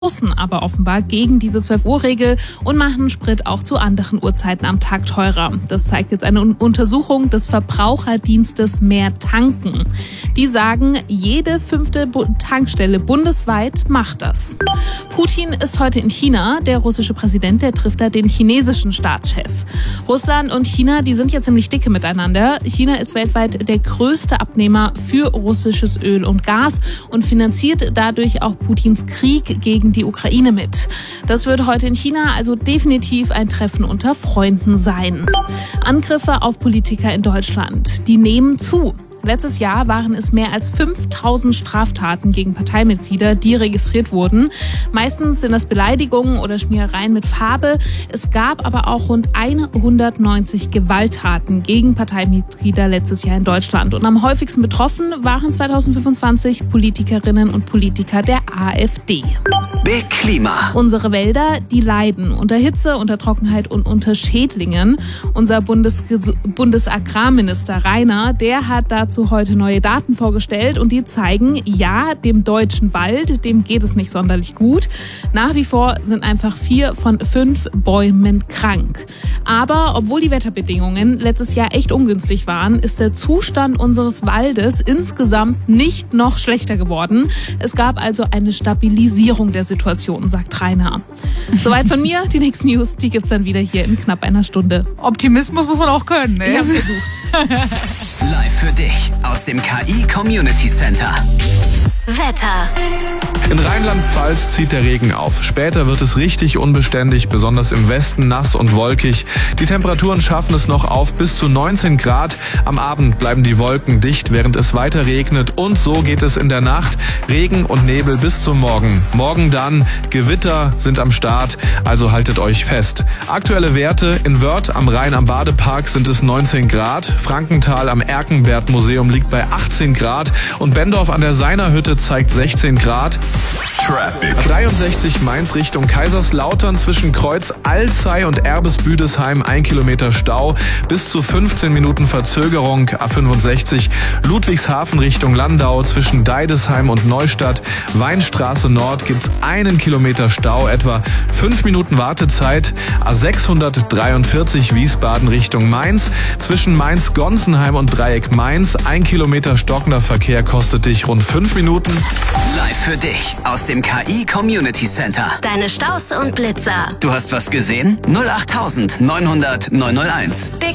stoßen aber offenbar gegen diese 12-Uhr-Regel und machen Sprit auch zu anderen Uhrzeiten am Tag teurer. Das zeigt jetzt eine Untersuchung des Verbraucherdienstes Mehr Tanken. Die sagen, jede 5. Tankstelle bundesweit macht das. Putin ist heute in China. Der russische Präsident, der trifft da den chinesischen Staatschef. Russland und China, die sind ja ziemlich dicke miteinander. China ist weltweit der größte Abnehmer für russisches Öl und Gas und finanziert dadurch auch Putins Krieg gegen die Ukraine mit. Das wird heute in China also definitiv ein Treffen unter Freunden sein. Angriffe auf Politiker in Deutschland, die nehmen zu. Letztes Jahr waren es mehr als 5000 Straftaten gegen Parteimitglieder, die registriert wurden. Meistens sind das Beleidigungen oder Schmierereien mit Farbe. Es gab aber auch rund 190 Gewalttaten gegen Parteimitglieder letztes Jahr in Deutschland. Und am häufigsten betroffen waren 2025 Politikerinnen und Politiker der AfD. Big Klima. Unsere Wälder, die leiden unter Hitze, unter Trockenheit und unter Schädlingen. Unser Bundesagrarminister Rainer, der hat dazu heute neue Daten vorgestellt und die zeigen, ja, dem deutschen Wald, dem geht es nicht sonderlich gut. Nach wie vor sind einfach 4 von 5 Bäumen krank. Aber obwohl die Wetterbedingungen letztes Jahr echt ungünstig waren, ist der Zustand unseres Waldes insgesamt nicht noch schlechter geworden. Es gab also eine Stabilisierung der Situation, sagt Rainer. Soweit von mir. Die nächsten News, die gibt's dann wieder hier in knapp einer Stunde. Optimismus muss man auch können, ne? Ich hab's versucht. Live für dich aus dem KI Community Center. Wetter. In Rheinland-Pfalz zieht der Regen auf. Später wird es richtig unbeständig, besonders im Westen nass und wolkig. Die Temperaturen schaffen es noch auf bis zu 19 Grad. Am Abend bleiben die Wolken dicht, während es weiter regnet. Und so geht es in der Nacht. Regen und Nebel bis zum Morgen. Morgen dann Gewitter sind am Start, also haltet euch fest. Aktuelle Werte: in Wörth am Rhein am Badepark sind es 19 Grad. Frankenthal am Erkenwerth-Museum liegt bei 18 Grad. Und Bendorf an der Seinerhütte zeigt 16 Grad. Traffic. A63 Mainz Richtung Kaiserslautern zwischen Kreuz Alzey und Erbes-Büdesheim 1 Kilometer Stau, bis zu 15 Minuten Verzögerung. A65 Ludwigshafen Richtung Landau zwischen Deidesheim und Neustadt Weinstraße Nord gibt's 1 Kilometer Stau, etwa 5 Minuten Wartezeit. A643 Wiesbaden Richtung Mainz zwischen Mainz-Gonsenheim und Dreieck Mainz 1 Kilometer stockender Verkehr kostet dich rund 5 Minuten. Live für dich aus dem KI Community Center. Deine Staus und Blitzer. Du hast was gesehen? 08900 901.